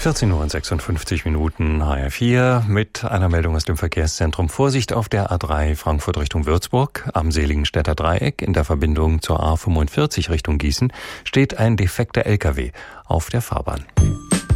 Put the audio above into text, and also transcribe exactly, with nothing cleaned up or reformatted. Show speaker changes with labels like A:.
A: vierzehn Uhr und sechsundfünfzig Minuten, H R vier, mit einer Meldung aus dem Verkehrszentrum. Vorsicht auf der A drei Frankfurt Richtung Würzburg. Am Seligenstädter Dreieck in der Verbindung zur A fünfundvierzig Richtung Gießen steht ein defekter L K W auf der Fahrbahn.